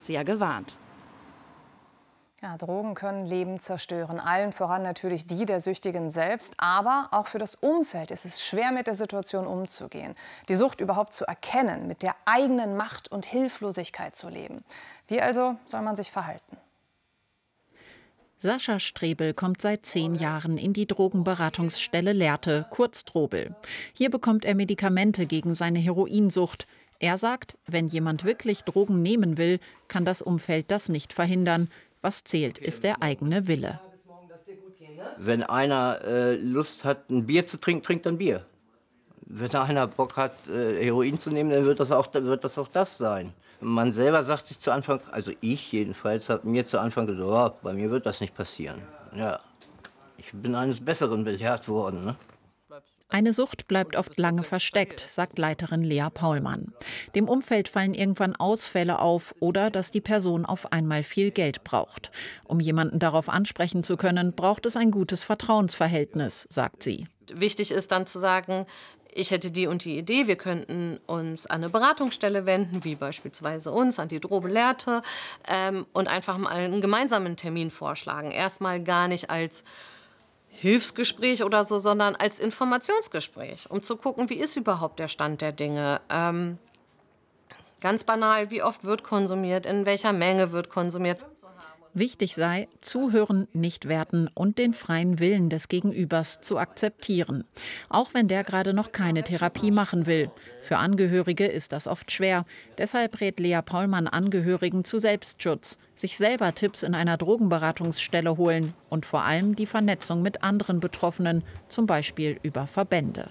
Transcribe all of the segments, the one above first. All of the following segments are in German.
sie ja gewarnt. Ja, Drogen können Leben zerstören, allen voran natürlich die der Süchtigen selbst, aber auch für das Umfeld ist es schwer, mit der Situation umzugehen, die Sucht überhaupt zu erkennen, mit der eigenen Macht und Hilflosigkeit zu leben. Wie also soll man sich verhalten? Sascha Strebel kommt seit 10 Jahren in die Drogenberatungsstelle Lehrte, kurz Drobel. Hier bekommt er Medikamente gegen seine Heroinsucht. Er sagt, wenn jemand wirklich Drogen nehmen will, kann das Umfeld das nicht verhindern. Was zählt, ist der eigene Wille. Wenn einer Lust hat, ein Bier zu trinken, trinkt er ein Bier. Wenn einer Bock hat, Heroin zu nehmen, dann wird das auch das sein. Man selber sagt sich zu Anfang, also ich jedenfalls, habe mir zu Anfang gedacht, oh, bei mir wird das nicht passieren. Ja, ich bin eines Besseren belehrt worden, ne? Eine Sucht bleibt oft lange versteckt, sagt Leiterin Lea Paulmann. Dem Umfeld fallen irgendwann Ausfälle auf oder dass die Person auf einmal viel Geld braucht. Um jemanden darauf ansprechen zu können, braucht es ein gutes Vertrauensverhältnis, sagt sie. Wichtig ist dann zu sagen, ich hätte die und die Idee, wir könnten uns an eine Beratungsstelle wenden, wie beispielsweise uns, an die Drobel Lehrte, und einfach mal einen gemeinsamen Termin vorschlagen. Erstmal gar nicht als Hilfsgespräch oder so, sondern als Informationsgespräch, um zu gucken, wie ist überhaupt der Stand der Dinge. Ganz banal, wie oft wird konsumiert, in welcher Menge wird konsumiert. Wichtig sei, zuhören, nicht werten und den freien Willen des Gegenübers zu akzeptieren. Auch wenn der gerade noch keine Therapie machen will. Für Angehörige ist das oft schwer. Deshalb rät Lea Paulmann Angehörigen zu Selbstschutz, sich selber Tipps in einer Drogenberatungsstelle holen und vor allem die Vernetzung mit anderen Betroffenen, zum Beispiel über Verbände.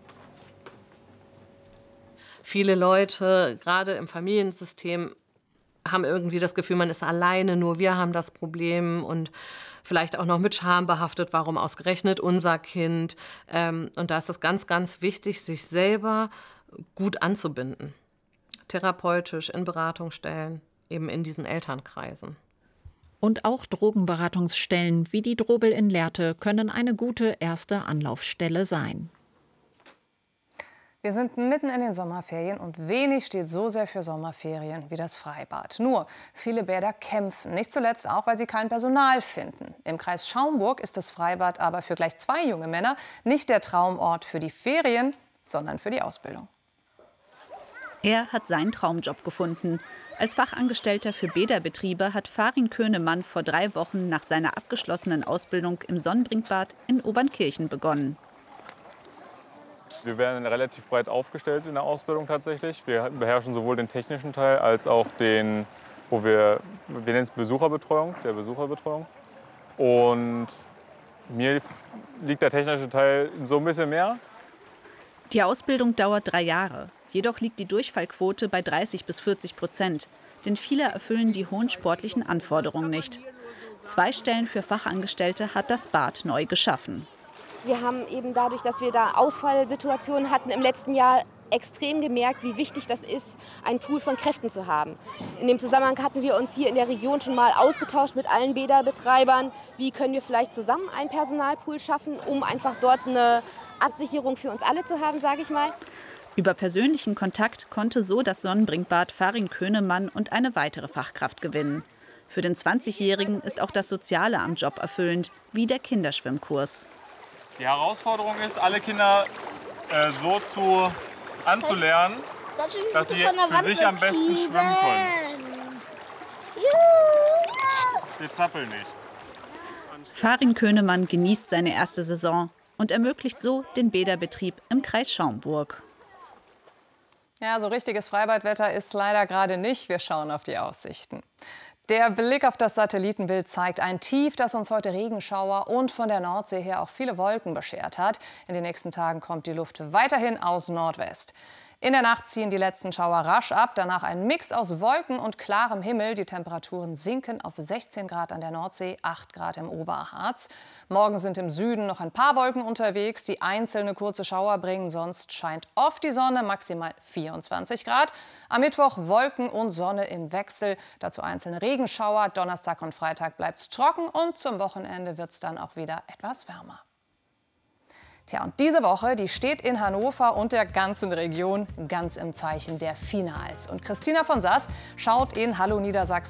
Viele Leute, gerade im Familiensystem, haben irgendwie das Gefühl, man ist alleine, nur wir haben das Problem und vielleicht auch noch mit Scham behaftet, warum ausgerechnet unser Kind. Und da ist es ganz, ganz wichtig, sich selber gut anzubinden. Therapeutisch, in Beratungsstellen, eben in diesen Elternkreisen. Und auch Drogenberatungsstellen wie die Drobel in Lehrte können eine gute erste Anlaufstelle sein. Wir sind mitten in den Sommerferien und wenig steht so sehr für Sommerferien wie das Freibad. Nur, viele Bäder kämpfen, nicht zuletzt auch, weil sie kein Personal finden. Im Kreis Schaumburg ist das Freibad aber für gleich 2 junge Männer nicht der Traumort für die Ferien, sondern für die Ausbildung. Er hat seinen Traumjob gefunden. Als Fachangestellter für Bäderbetriebe hat Farin Könemann vor 3 Wochen nach seiner abgeschlossenen Ausbildung im Sonnenbrinkbad in Obernkirchen begonnen. Wir werden relativ breit aufgestellt in der Ausbildung tatsächlich. Wir beherrschen sowohl den technischen Teil als auch den, wir nennen es Besucherbetreuung, der Besucherbetreuung. Und mir liegt der technische Teil so ein bisschen mehr. Die Ausbildung dauert 3 Jahre. Jedoch liegt die Durchfallquote bei 30–40%. Denn viele erfüllen die hohen sportlichen Anforderungen nicht. 2 Stellen für Fachangestellte hat das Bad neu geschaffen. Wir haben eben dadurch, dass wir da Ausfallsituationen hatten im letzten Jahr, extrem gemerkt, wie wichtig das ist, einen Pool von Kräften zu haben. In dem Zusammenhang hatten wir uns hier in der Region schon mal ausgetauscht mit allen Bäderbetreibern. Wie können wir vielleicht zusammen einen Personalpool schaffen, um einfach dort eine Absicherung für uns alle zu haben, sage ich mal. Über persönlichen Kontakt konnte so das Sonnenbrinkbad Farin Könemann und eine weitere Fachkraft gewinnen. Für den 20-Jährigen ist auch das Soziale am Job erfüllend, wie der Kinderschwimmkurs. Die Herausforderung ist, alle Kinder so anzulernen, dass sie für sich am besten schwimmen können. Wir zappeln nicht. Farin Könemann genießt seine erste Saison und ermöglicht so den Bäderbetrieb im Kreis Schaumburg. Ja, so richtiges Freibadwetter ist leider gerade nicht. Wir schauen auf die Aussichten. Der Blick auf das Satellitenbild zeigt ein Tief, das uns heute Regenschauer und von der Nordsee her auch viele Wolken beschert hat. In den nächsten Tagen kommt die Luft weiterhin aus Nordwest. In der Nacht ziehen die letzten Schauer rasch ab, danach ein Mix aus Wolken und klarem Himmel. Die Temperaturen sinken auf 16 Grad an der Nordsee, 8 Grad im Oberharz. Morgen sind im Süden noch ein paar Wolken unterwegs, die einzelne kurze Schauer bringen. Sonst scheint oft die Sonne, maximal 24 Grad. Am Mittwoch Wolken und Sonne im Wechsel, dazu einzelne Regenschauer. Donnerstag und Freitag bleibt es trocken und zum Wochenende wird es dann auch wieder etwas wärmer. Tja, und diese Woche, die steht in Hannover und der ganzen Region ganz im Zeichen der Finals. Und Christina von Sass schaut in Hallo Niedersachsen